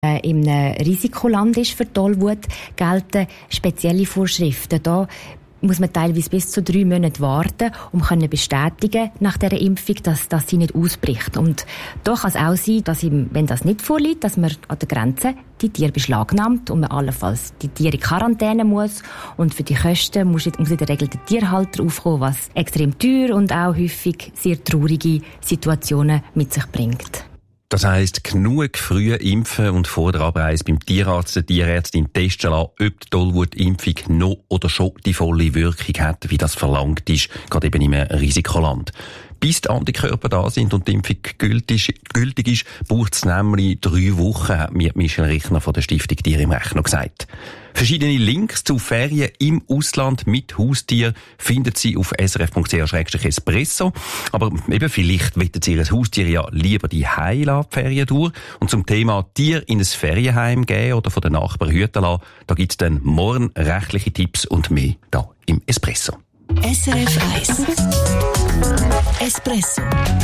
in einem Risikoland ist für Tollwut, gelten spezielle Vorschriften. Da muss man teilweise bis zu 3 Monate warten, um bestätigen nach dieser Impfung, dass sie nicht ausbricht. Und da kann es auch sein, dass wenn das nicht vorliegt, dass man an der Grenze die Tiere beschlagnahmt und man allenfalls die Tiere in Quarantäne muss. Und für die Kosten muss in der Regel der Tierhalter aufkommen, was extrem teuer und auch häufig sehr traurige Situationen mit sich bringt. Das heisst, genug früh impfen und vor der Abreise beim Tierarzt, der Tierärztin testen lassen, ob die Tollwutimpfung noch oder schon die volle Wirkung hat, wie das verlangt ist, gerade eben in einem Risikoland. Bis die Antikörper da sind und die Impfung gültig ist, braucht es nämlich 3 Wochen, hat mir Michel Richner von der Stiftung Tiere im Recht noch gesagt. Verschiedene Links zu Ferien im Ausland mit Haustier finden Sie auf srf.ch/espresso. Aber eben vielleicht wollen Sie Ihr Haustier ja lieber die Ferien durch und zum Thema Tier in ein Ferienheim geben oder von den Nachbarn hüten lassen. Da gibt es dann morgen rechtliche Tipps und mehr da im Espresso. SRF 1 Espresso.